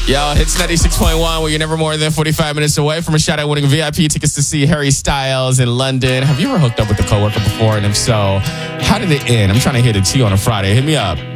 Yo, Hits 96.1, where you're never more than 45 minutes away from a shot at winning VIP tickets to see Harry Styles in London. Have you ever hooked up with a coworker before? And if so, how did it end? I'm trying to hit a T on a Friday. Hit me up.